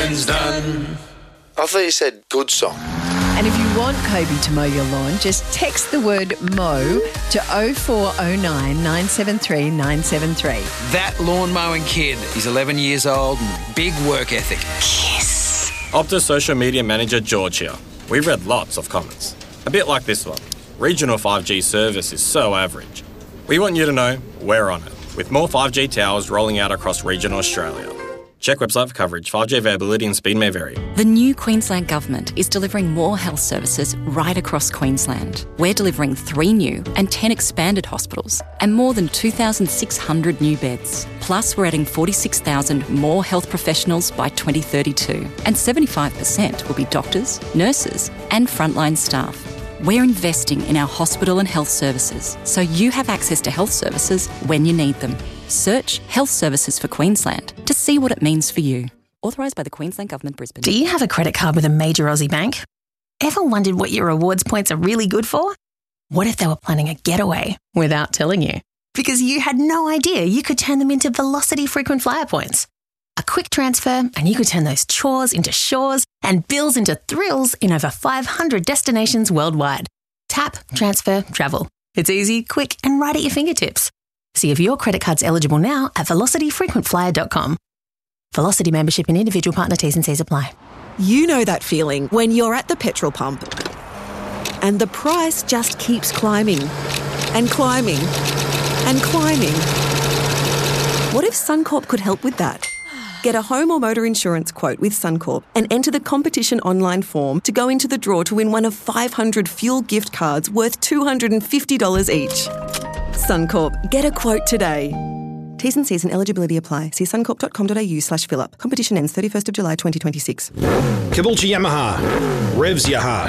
Brisbane's done. I thought you said good song. And if you want Kobe to mow your lawn, just text the word mow to 0409 973 973. That lawn mowing kid is 11 years old and big work ethic. Kiss. Optus social media manager George here. We read lots of comments. A bit like this one. Regional 5G service is so average. We want you to know we're on it, with more 5G towers rolling out across regional Australia. Check website for coverage. 5G availability and speed may vary. The new Queensland Government is delivering more health services right across Queensland. We're delivering 3 new and 10 expanded hospitals and more than 2,600 new beds. Plus, we're adding 46,000 more health professionals by 2032, and 75% will be doctors, nurses and frontline staff. We're investing in our hospital and health services so you have access to health services when you need them. Search Health Services for Queensland to see what it means for you. Authorised by the Queensland Government, Brisbane. Do you have a credit card with a major Aussie bank? Ever wondered what your rewards points are really good for? What if they were planning a getaway without telling you? Because you had no idea you could turn them into Velocity frequent flyer points. A quick transfer and you could turn those chores into shores and bills into thrills in over 500 destinations worldwide. Tap, transfer, travel. It's easy, quick and right at your fingertips. See if your credit card's eligible now at velocityfrequentflyer.com. Velocity membership and individual partner T's and C's apply. You know that feeling when you're at the petrol pump and the price just keeps climbing and climbing and climbing. What if Suncorp could help with that? Get a home or motor insurance quote with Suncorp and enter the competition online form to go into the draw to win one of 500 fuel gift cards worth $250 each. Suncorp. Get a quote today. T's and C's and eligibility apply. See suncorp.com.au/fill-up. Competition ends 31st of July 2026. Caboolture Yamaha. Revs your heart.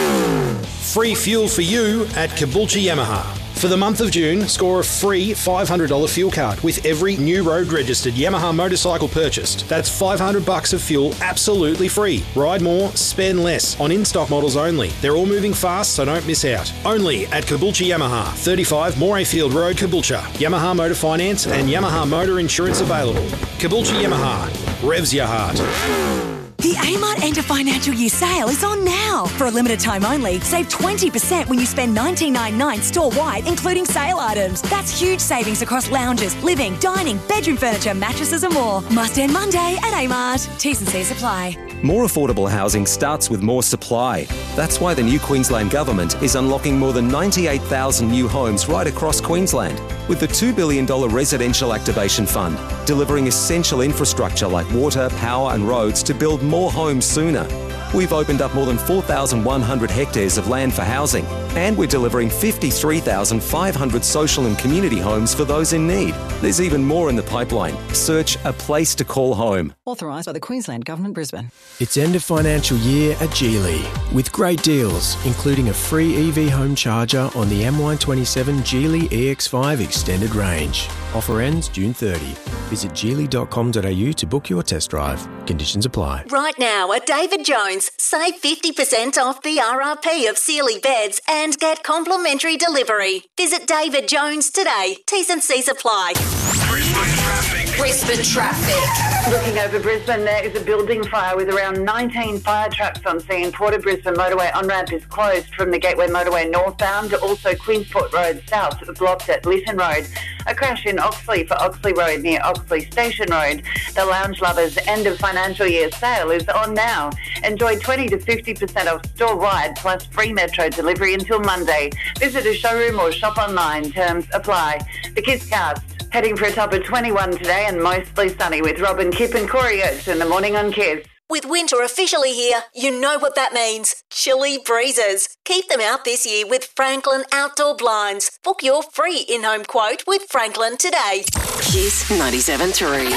Free fuel for you at Caboolture Yamaha. For the month of June, score a free $500 fuel card with every new road-registered Yamaha motorcycle purchased. That's $500 of fuel absolutely free. Ride more, spend less on in-stock models only. They're all moving fast, so don't miss out. Only at Caboolture Yamaha, 35 Morayfield Road, Caboolture. Yamaha Motor Finance and Yamaha Motor Insurance available. Caboolture Yamaha. Revs your heart. The Amart End of Financial Year sale is on now. For a limited time only, save 20% when you spend $19.99 store-wide, including sale items. That's huge savings across lounges, living, dining, bedroom furniture, mattresses and more. Must end Monday at Amart. T's and C's apply. More affordable housing starts with more supply. That's why the new Queensland Government is unlocking more than 98,000 new homes right across Queensland with the $2 billion Residential Activation Fund, delivering essential infrastructure like water, power and roads to build more homes sooner. We've opened up more than 4,100 hectares of land for housing, and we're delivering 53,500 social and community homes for those in need. There's even more in the pipeline. Search A Place to Call Home. Authorised by the Queensland Government, Brisbane. It's end of financial year at Geely, with great deals, including a free EV home charger on the MY27 Geely EX5 Extended Range. Offer ends June 30. Visit geely.com.au to book your test drive. Conditions apply. Right now at David Jones, save 50% off the RRP of Sealy beds and get complimentary delivery. Visit David Jones today. T's and C's apply. Brisbane traffic. Looking over Brisbane, there is a building fire with around 19 fire trucks on scene. Port of Brisbane motorway on-ramp is closed from the Gateway motorway northbound. Also Queensport Road south blocked at Lytton Road. A crash in Oxley for Oxley Road near Oxley Station Road. The Lounge Lovers end of financial year sale is on now. Enjoy 20 to 50% off store-wide plus free metro delivery until Monday. Visit a showroom or shop online. Terms apply. The Kids Cast. Heading for a top of 21 today and mostly sunny with Robin Kipp and Corey Oates in the morning on Kids. With winter officially here, you know what that means. Chilly breezes. Keep them out this year with Franklin Outdoor Blinds. Book your free in-home quote with Franklin today. Kiss 97.3.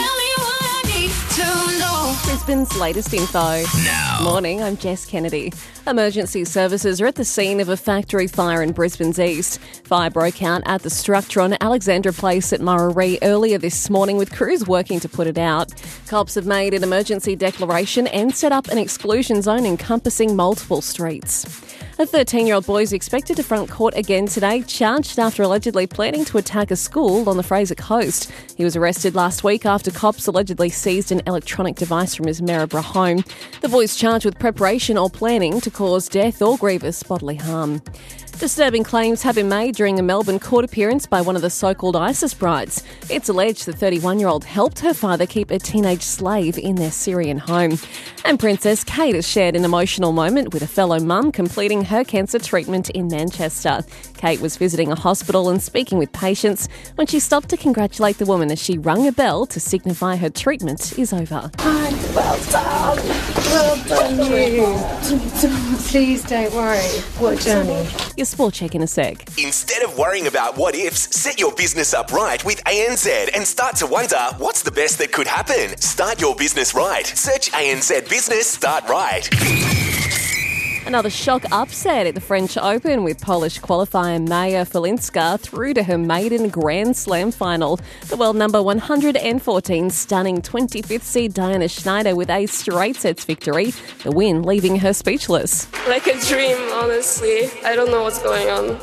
Brisbane's latest info. Now. Morning, I'm Jess Kennedy. Emergency services are at the scene of a factory fire in Brisbane's east. Fire broke out at the structure on Alexandra Place at Murray earlier this morning, with crews working to put it out. Cops have made an emergency declaration and set up an exclusion zone encompassing multiple streets. A 13-year-old boy is expected to front court again today, charged after allegedly planning to attack a school on the Fraser Coast. He was arrested last week after cops allegedly seized an electronic device from his Maryborough home. The boy is charged with preparation or planning to cause death or grievous bodily harm. Disturbing claims have been made during a Melbourne court appearance by one of the so-called ISIS brides. It's alleged the 31-year-old helped her father keep a teenage slave in their Syrian home. And Princess Kate has shared an emotional moment with a fellow mum completing her cancer treatment in Manchester. Kate was visiting a hospital and speaking with patients when she stopped to congratulate the woman as she rung a bell to signify her treatment is over. Hi, well done. Well done, you. Please don't worry. What journey? Your sport check in a sec. Instead of worrying about what ifs, set your business up right with ANZ and start to wonder what's the best that could happen. Start your business right. Search ANZ Business Start Right. Another shock upset at the French Open with Polish qualifier Maja Folińska through to her maiden Grand Slam final. The world number 114 stunning 25th seed Diana Schneider with a straight sets victory, the win leaving her speechless. Like a dream, honestly. I don't know what's going on.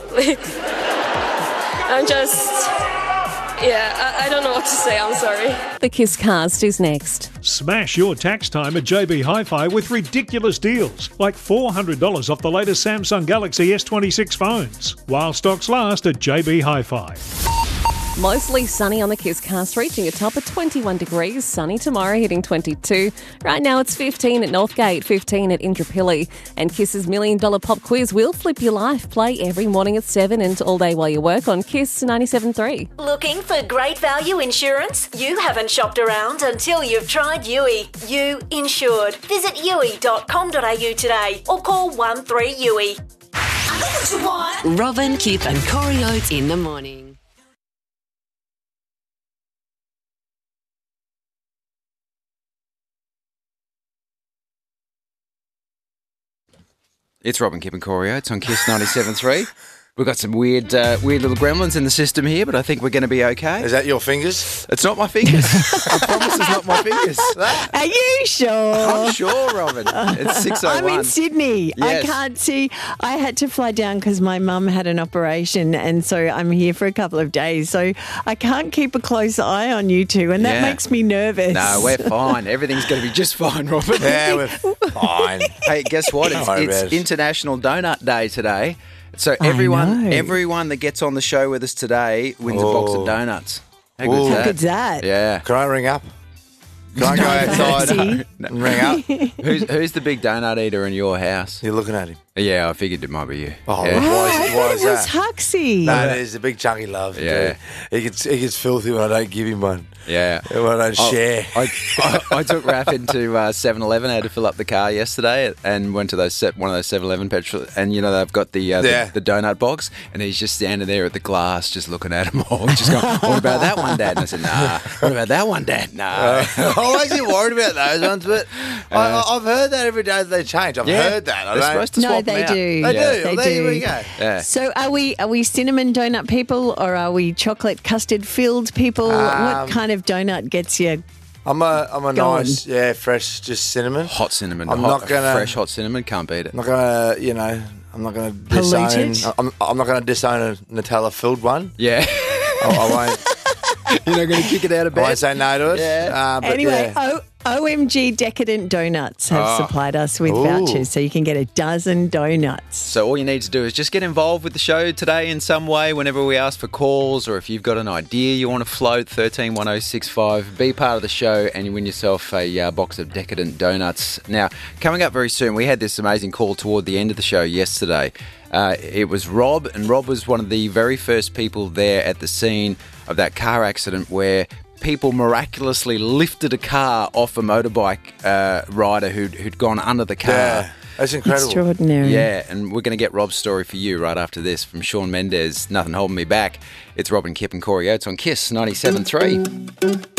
I'm just... I don't know what to say, I'm sorry. The Kiss Cast is next. Smash your tax time at JB Hi-Fi with ridiculous deals, like $400 off the latest Samsung Galaxy S26 phones, while stocks last at JB Hi-Fi. Mostly sunny on the Kiss Cast, reaching a top of 21 degrees. Sunny tomorrow, hitting 22. Right now it's 15 at Northgate, 15 at Indooroopilly. And Kiss's $1 Million Pop Quiz will flip your life. Play every morning at 7 and all day while you work on Kiss 97.3. Looking for great value insurance? You haven't shopped around until you've tried Yui. You insured. Visit yui.com.au today or call 13-YUI. Robin, Kip and Corey Oates in the morning. It's Robin, Kip and Corey Oates on Kiss 97.3. We've got some weird little gremlins in the system here, but I think we're going to be okay. Is that your fingers? It's not my fingers. I promise it's not my fingers. Are you sure? I'm sure, Robin. It's 6:01. I'm in Sydney. Yes. I can't see. I had to fly down because my mum had an operation, and so I'm here for a couple of days. So I can't keep a close eye on you two, and that makes me nervous. No, we're fine. Everything's going to be just fine, Robin. Yeah, we're fine. Hey, guess what? It's International Donut Day today. So everyone that gets on the show with us today wins a box of donuts. How good's that? Yeah. Can I ring up? Can I go outside and ring up? Who's the big donut eater in your house? You're looking at him. Yeah, I figured it might be you. Oh, yeah. why is that? It's Huxley. No, he's a big chunky love. Yeah. He gets filthy when I don't give him one. Yeah. When I don't share. I took Raph into 7-Eleven. I had to fill up the car yesterday and went to one of those 7-Eleven petrol. And, you know, they've got the donut box. And he's just standing there at the glass just looking at them all. Just going, what about that one, Dad? And I said, nah. What about that one, Dad? No. I'm actually worried about those ones. But I've heard that every day they change. I've heard that. They're supposed to swap they them out. do. They do. They There do. we go. Yeah. So are we cinnamon donut people, or are we chocolate custard filled people? What kind of donut gets you? I'm a nice, fresh, just cinnamon. Hot cinnamon. Fresh hot cinnamon. Can't beat it. I'm not gonna, I'm not gonna disown. I'm not gonna disown a Nutella filled one. Yeah. I won't. You're not going to kick it out of bed? I won't say no to it. Yeah. But anyway, OMG Decadent Donuts have supplied us with vouchers, so you can get a dozen donuts. So all you need to do is just get involved with the show today in some way whenever we ask for calls, or if you've got an idea you want to float, 131065, be part of the show and you win yourself a box of Decadent Donuts. Now, coming up very soon, we had this amazing call toward the end of the show yesterday. It was Rob, and Rob was one of the very first people there at the scene of that car accident where people miraculously lifted a car off a motorbike rider who'd gone under the car. Yeah, that's incredible. Extraordinary. Yeah, and we're going to get Rob's story for you right after this from Shawn Mendes, Nothing Holding Me Back. It's Robin, Kip and Corey Oates on Kiss 97.3.